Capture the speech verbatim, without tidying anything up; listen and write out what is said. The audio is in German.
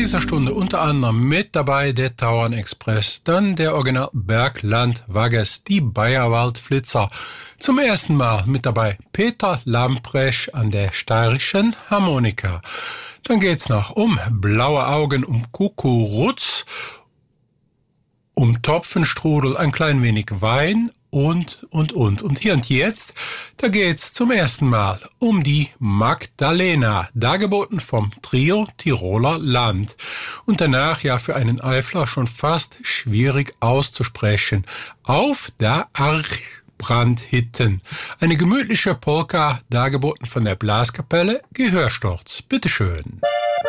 dieser Stunde unter anderem mit dabei der Tauernexpress, dann der Original Bergland Wagges, die Bayerwaldflitzer. Zum ersten Mal mit dabei Peter Lamprecht an der steirischen Harmonika. Dann geht's noch um Blaue Augen, um Kukuruz, um Topfenstrudel, ein klein wenig Wein und, und, und. Und hier und jetzt, da geht's zum ersten Mal um die Magdalena, dargeboten vom Trio Tiroler Land. Und danach ja für einen Eifler schon fast schwierig auszusprechen. Auf der Archbrandhitten. Eine gemütliche Polka, dargeboten von der Blaskapelle Gehörsturz. Bitteschön.